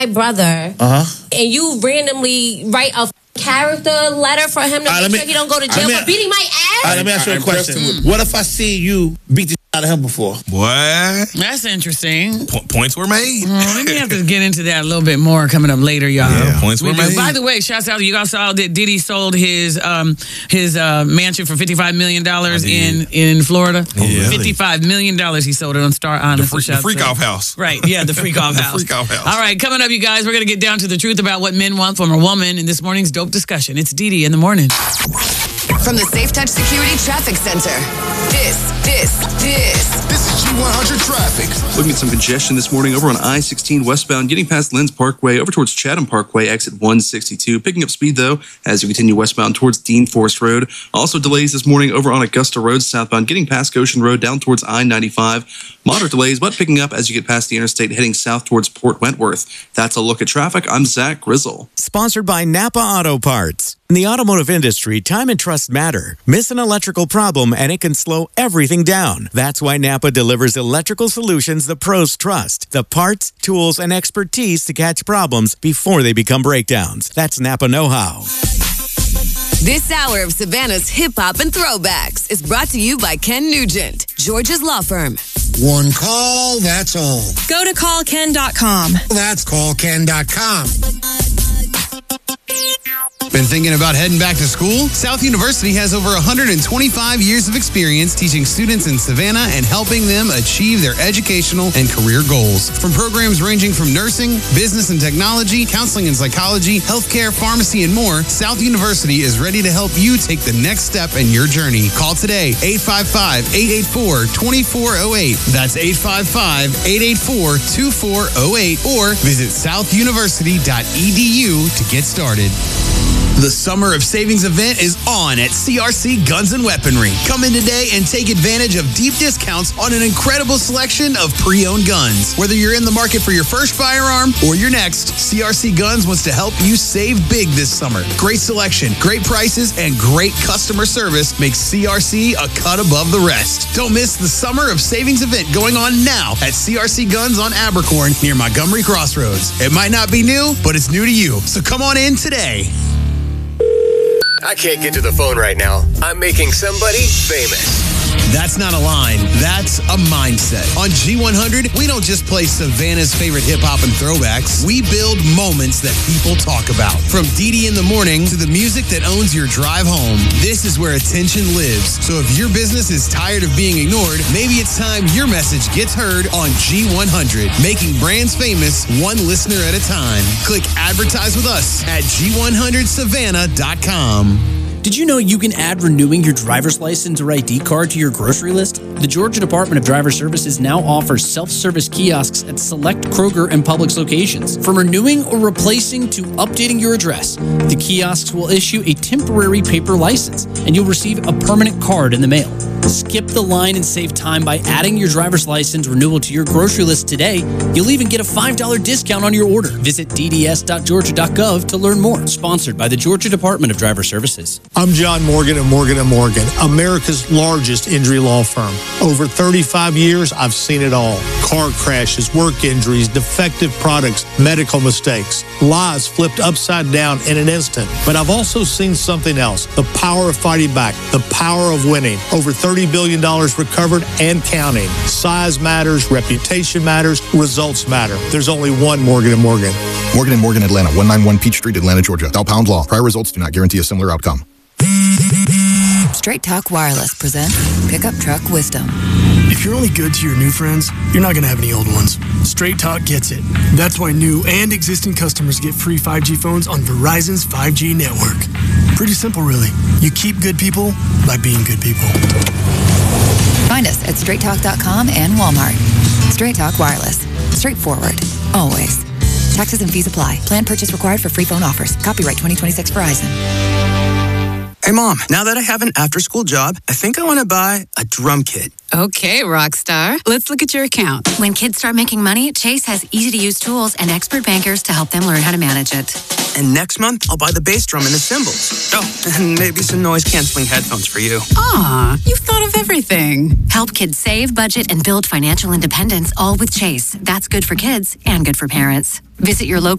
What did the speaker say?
brother, and you randomly write a character letter for him to make sure he don't go to jail for beating my ass? Let me ask you a question. What if I see you beat the out of him before? What? That's interesting. Points were made. We may have to get into that a little bit more coming up later, y'all. Yeah, points were made. By the way, shouts out, you guys saw that Diddy sold his mansion for $55 million in Florida. Yeah. $55 million he sold it on Star Honest. The freak-off house. Right, yeah, the freak-off house. The freak-off house. All right, coming up, you guys, we're going to get down to the truth about what men want from a woman in this morning's dope discussion. It's Didi in the morning. From the Safe Touch Security Traffic Center, this is G100 traffic. Looking at some congestion this morning over on I-16 westbound, getting past Lenz Parkway over towards Chatham Parkway, exit 162. Picking up speed, though, as you continue westbound towards Dean Forest Road. Also delays this morning over on Augusta Road southbound, getting past Goshen Road down towards I-95. Moderate delays, but picking up as you get past the interstate heading south towards Port Wentworth. That's a look at traffic. I'm Zach Grizzle. Sponsored by Napa Auto Parts. In the automotive industry, time and trust matter. Miss an electrical problem and it can slow everything down. That's why Napa delivers electrical solutions the pros trust. The parts, tools, and expertise to catch problems before they become breakdowns. That's Napa know-how. This hour of Savannah's Hip Hop and Throwbacks is brought to you by Ken Nugent, Georgia's law firm. One call, that's all. Go to callken.com. That's callken.com. Been thinking about heading back to school? South University has over 125 years of experience teaching students in Savannah and helping them achieve their educational and career goals. From programs ranging from nursing, business and technology, counseling and psychology, healthcare, pharmacy, and more, South University is ready to help you take the next step in your journey. Call today, 855-884-2408. That's 855-884-2408, or visit southuniversity.edu to get started. The Summer of Savings event is on at CRC Guns & Weaponry. Come in today and take advantage of deep discounts on an incredible selection of pre-owned guns. Whether you're in the market for your first firearm or your next, CRC Guns wants to help you save big this summer. Great selection, great prices, and great customer service makes CRC a cut above the rest. Don't miss the Summer of Savings event going on now at CRC Guns on Abercorn near Montgomery Crossroads. It might not be new, but it's new to you. So come on in today. I can't get to the phone right now. I'm making somebody famous. That's not a line. That's a mindset. On G100, we don't just play Savannah's favorite hip-hop and throwbacks. We build moments that people talk about. From Didi in the morning to the music that owns your drive home. This is where attention lives. So if your business is tired of being ignored, maybe it's time your message gets heard on G100. Making brands famous one listener at a time. Click advertise with us at G100Savannah.com. Did you know you can add renewing your driver's license or ID card to your grocery list? The Georgia Department of Driver Services now offers self-service kiosks at select Kroger and Publix locations. From renewing or replacing to updating your address, the kiosks will issue a temporary paper license, and you'll receive a permanent card in the mail. Skip the line and save time by adding your driver's license renewal to your grocery list today. You'll even get a $5 discount on your order. Visit dds.georgia.gov to learn more. Sponsored by the Georgia Department of Driver Services. I'm John Morgan of Morgan & Morgan, America's largest injury law firm. Over 35 years, I've seen it all. Car crashes, work injuries, defective products, medical mistakes, lives flipped upside down in an instant. But I've also seen something else, the power of fighting back, the power of winning. Over $30 billion recovered and counting. Size matters, reputation matters, results matter. There's only one Morgan & Morgan. Morgan & Morgan, Atlanta, 191 Peach Street, Atlanta, Georgia. Dial pound law. Prior results do not guarantee a similar outcome. Straight Talk Wireless presents Pickup Truck Wisdom. If you're only good to your new friends, you're not going to have any old ones. Straight Talk gets it. That's why new and existing customers get free 5G phones on Verizon's 5G network. Pretty simple, really. You keep good people by being good people. Find us at straighttalk.com and Walmart. Straight Talk Wireless. Straightforward. Always. Taxes and fees apply. Plan purchase required for free phone offers. Copyright 2026 Verizon. Hey, Mom, now that I have an after-school job, I think I want to buy a drum kit. Okay, Rockstar. Let's look at your account. When kids start making money, Chase has easy-to-use tools and expert bankers to help them learn how to manage it. And next month, I'll buy the bass drum and the cymbals. Oh, and maybe some noise-canceling headphones for you. Aw, you've thought of everything. Help kids save, budget, and build financial independence, all with Chase. That's good for kids and good for parents. Visit your local